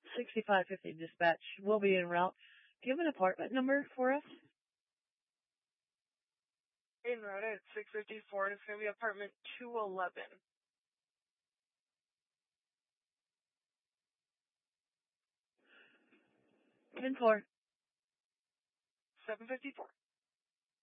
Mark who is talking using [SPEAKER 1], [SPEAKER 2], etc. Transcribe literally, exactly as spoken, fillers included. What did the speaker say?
[SPEAKER 1] sixty-five fifty dispatch. We'll be en route. Do you have an apartment number for us?
[SPEAKER 2] En route at six fifty-four, and it's going to be apartment two eleven.
[SPEAKER 1] ten four.
[SPEAKER 2] seven fifty-four.